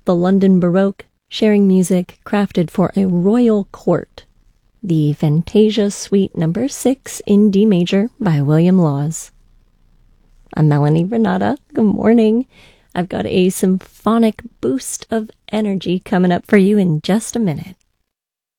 the London Baroque, sharing music crafted for a royal court. The Fantasia Suite No. 6 in D major by William Laws. I'm Melanie Renata. Good morning. I've got a symphonic boost of energy coming up for you in just a minute.